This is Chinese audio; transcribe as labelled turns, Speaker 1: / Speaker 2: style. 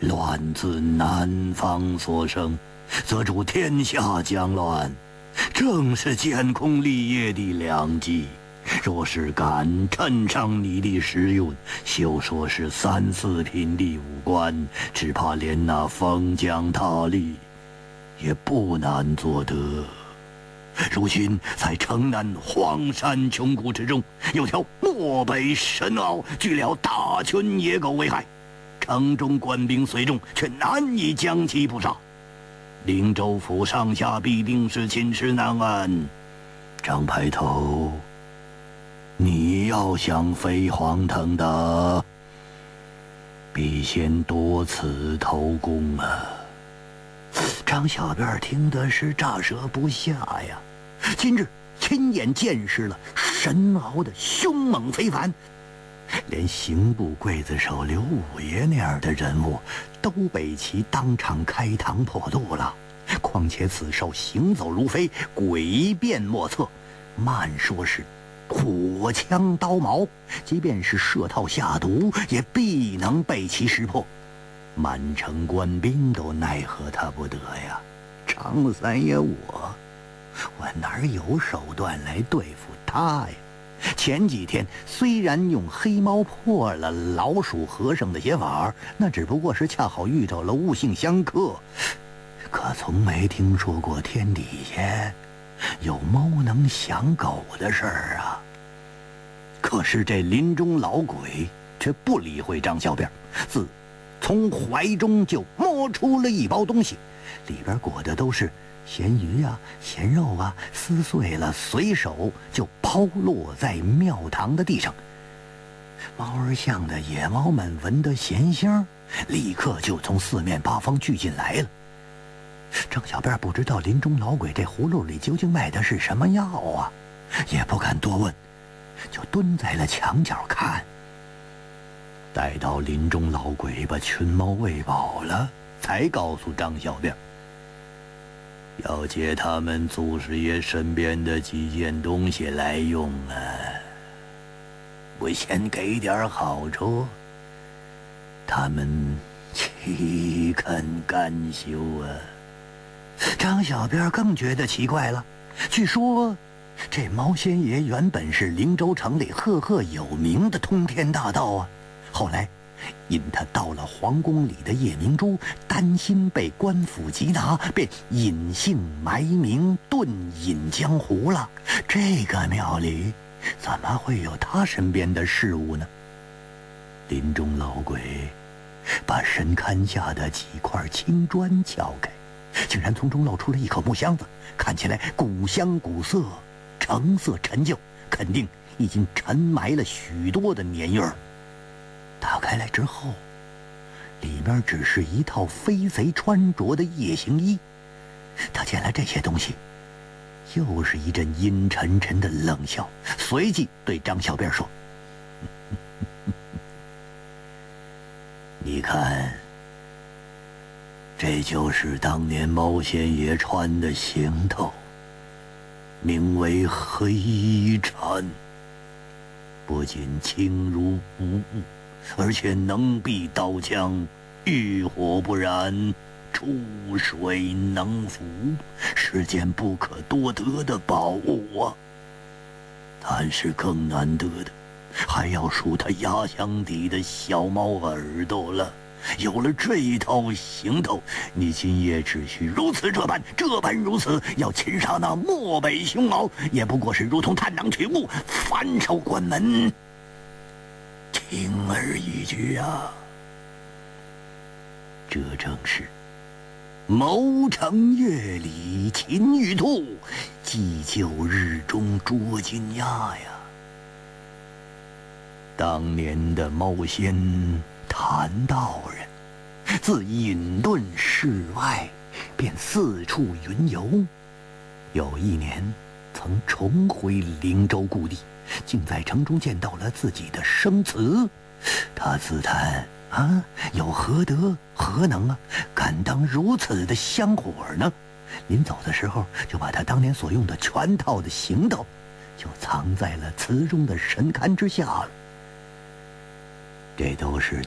Speaker 1: 乱自南方所生，则主天下将乱，正是建功立业的良机。若是敢趁上你的时运，休说是3、4品的武官，只怕连那封疆大吏也不难做得。如今在城南荒山穷谷之中，有条漠北深坳，聚了大群野狗为害，城中官兵随众却难以将其捕杀。灵州府上下必定是寝食难安。张排头，你要想飞黄腾达，必先多次投功啊！张小辫听的是乍舌不下呀。今日亲眼见识了神鳌的凶猛非凡，连刑部刽子手刘五爷那样的人物都被其当场开膛破肚了。况且此兽行走如飞，诡辩莫测，慢说是火枪刀矛，即便是设套下毒，也必能被其识破。满城官兵都奈何他不得呀！张三爷我哪有手段来对付他呀？前几天虽然用黑猫破了老鼠和尚的邪法，那只不过是恰好遇着了物性相克，可从没听说过天底下有猫能降狗的事儿啊。可是这林中老鬼却不理会张小辫，从怀中就摸出了一包东西，里边裹的都是咸鱼啊、咸肉啊，撕碎了随手就抛落在庙堂的地上。猫儿巷的野猫们闻得咸香，立刻就从四面八方聚进来了。张小辫不知道林中老鬼这葫芦里究竟卖的是什么药啊，也不敢多问，就蹲在了墙角看。待到林中老鬼把群猫喂饱了，才告诉张小辫，要借他们祖师爷身边的几件东西来用啊，我先给点好处，他们岂肯甘休啊？张小辫更觉得奇怪了。据说这猫仙爷原本是灵州城里赫赫有名的通天大盗啊，后来因他盗了皇宫里的夜明珠，担心被官府缉拿，便隐姓埋名遁隐江湖了。这个庙里怎么会有他身边的事物呢？林中老鬼把神龛下的几块青砖撬开，竟然从中露出了一口木箱子，看起来古香古色，成色陈旧，肯定已经沉埋了许多的年月儿。打开来之后，里面只是一套飞贼穿着的夜行衣。他见了这些东西，又是一阵阴沉沉的冷笑，随即对张小辫说：“你看，这就是当年猫仙爷穿的行头，名为黑禅，不仅轻如无物，而且能避刀枪，遇火不燃，出水能浮，是件不可多得的宝物啊。但是更难得的，还要数他压箱底的小猫耳朵了。有了这一套行头，你今夜只需如此这般如此，要擒杀那漠北凶鳌，也不过是如同探囊取物，反手关门，轻而易举啊！这正是谋城月里擒玉兔，计就日中捉金鸭呀！当年的猫仙谭道人，自隐遁世外，便四处云游。有一年，曾重回灵州故地，竟在城中见到了自己的生祠。他自叹啊，有何德何能啊，敢当如此的香火呢？临走的时候，就把他当年所用的全套的行头，就藏在了祠中的神龛之下了。这都是